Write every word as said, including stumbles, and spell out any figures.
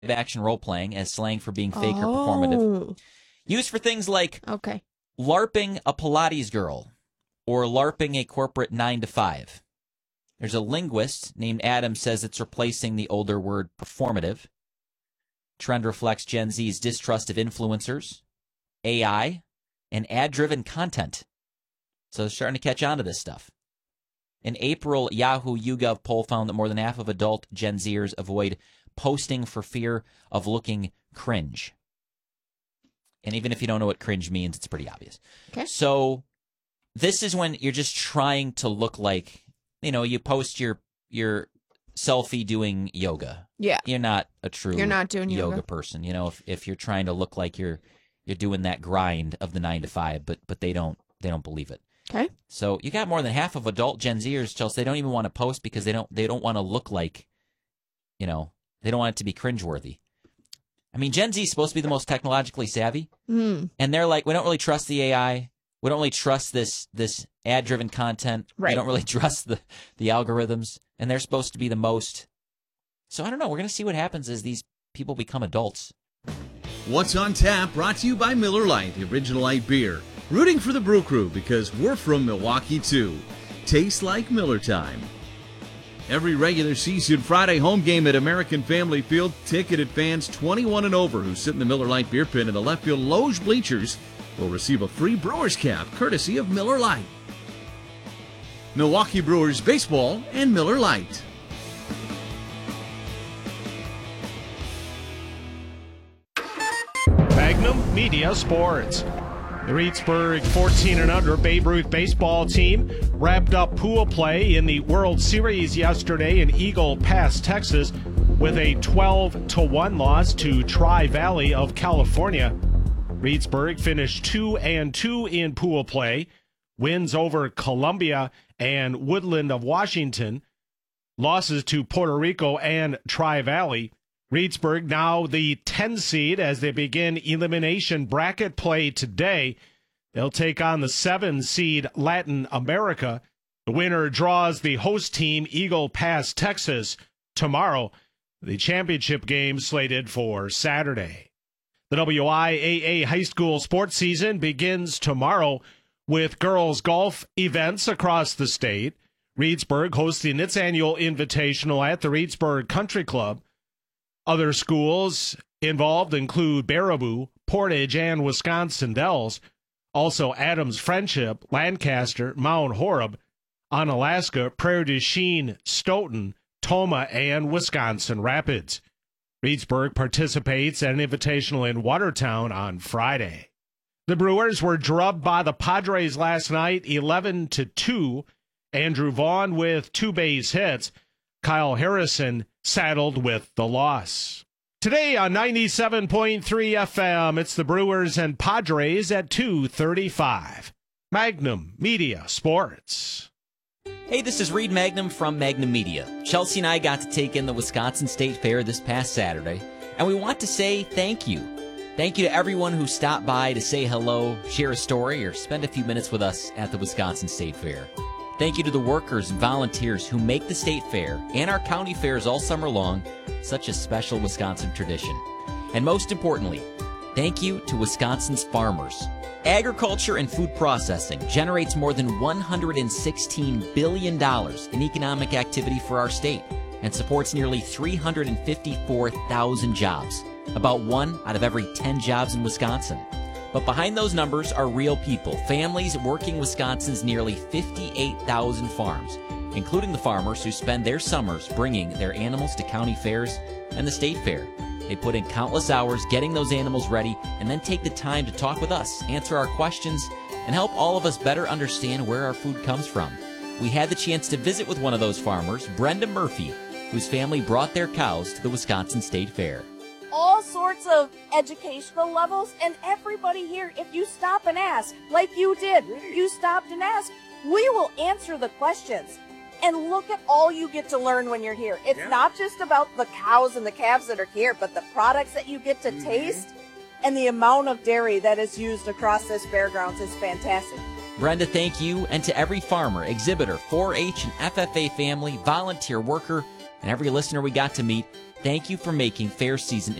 action role-playing as slang for being fake oh. or performative. Used for things like okay. LARPing a Pilates girl or LARPing a corporate nine to five. There's a linguist named Adam says it's replacing the older word performative. Trend reflects Gen Z's distrust of influencers, A I, and ad-driven content. So they're starting to catch on to this stuff. An April Yahoo YouGov poll found that more than half of adult Gen Zers avoid posting for fear of looking cringe. And even if you don't know what cringe means, it's pretty obvious. Okay. So this is when you're just trying to look like, you know, you post your your selfie doing yoga. Yeah. You're not a true you're not doing yoga, yoga person. You know, if if you're trying to look like you're you're doing that grind of the nine to five, but but they don't they don't believe it. Okay. So you got more than half of adult Gen Zers, Chelsea, they don't even want to post because they don't they don't want to look like, you know, they don't want it to be cringeworthy. I mean, Gen Z is supposed to be the most technologically savvy, mm. and they're like, we don't really trust the A I. We don't really trust this this ad-driven content. Right. We don't really trust the, the algorithms, and they're supposed to be the most. So I don't know. We're going to see what happens as these people become adults. What's on Tap brought to you by Miller Lite, the original light beer. Rooting for the Brew Crew because we're from Milwaukee, too. Tastes like Miller time. Every regular season Friday home game at American Family Field, ticketed fans twenty-one and over who sit in the Miller Lite beer pit in the left field loge bleachers will receive a free Brewers cap courtesy of Miller Lite. Milwaukee Brewers baseball and Miller Lite. Magnum Media Sports. The Reedsburg fourteen and under Babe Ruth baseball team wrapped up pool play in the World Series yesterday in Eagle Pass, Texas, with a twelve to one loss to Tri-Valley of California. Reedsburg finished two and two in pool play. Wins over Columbia and Woodland of Washington. Losses to Puerto Rico and Tri-Valley. Reedsburg now the ten seed as they begin elimination bracket play today. They'll take on the seven seed Latin America. The winner draws the host team Eagle Pass, Texas, tomorrow. The championship game slated for Saturday. The W I A A high school sports season begins tomorrow with girls golf events across the state. Reedsburg hosting its annual invitational at the Reedsburg Country Club. Other schools involved include Baraboo, Portage, and Wisconsin Dells. Also Adams Friendship, Lancaster, Mount Horeb, Onalaska, Prairie du Chien, Stoughton, Toma, and Wisconsin Rapids. Reedsburg participates at an invitational in Watertown on Friday. The Brewers were drubbed by the Padres last night, eleven to two. Andrew Vaughn with two base hits. Kyle Harrison saddled with the loss. Today on ninety-seven point three F M, it's the Brewers and Padres at two thirty-five. Magnum Media Sports. Hey, this is Reed Magnum from Magnum Media. Chelsea and I got to take in the Wisconsin State Fair this past Saturday, and we want to say thank you. Thank you to everyone who stopped by to say hello, share a story, or spend a few minutes with us at the Wisconsin State Fair. Thank you to the workers and volunteers who make the State Fair and our county fairs all summer long such a special Wisconsin tradition. And most importantly, thank you to Wisconsin's farmers. Agriculture and food processing generates more than one hundred sixteen billion dollars in economic activity for our state and supports nearly three hundred fifty-four thousand jobs, about one out of every ten jobs in Wisconsin. But behind those numbers are real people, families working Wisconsin's nearly fifty-eight thousand farms, including the farmers who spend their summers bringing their animals to county fairs and the state fair. They put in countless hours getting those animals ready and then take the time to talk with us, answer our questions, and help all of us better understand where our food comes from. We had the chance to visit with one of those farmers, Brenda Murphy, whose family brought their cows to the Wisconsin State Fair. All sorts of educational levels, and everybody here, if you stop and ask, like you did, you stopped and asked, we will answer the questions. And look at all you get to learn when you're here. It's yeah. not just about the cows and the calves that are here, but the products that you get to mm-hmm. taste and the amount of dairy that is used across this fairgrounds is fantastic. Brenda, thank you, and to every farmer, exhibitor, four H and F F A family, volunteer worker, and every listener we got to meet, Thank you for making fair season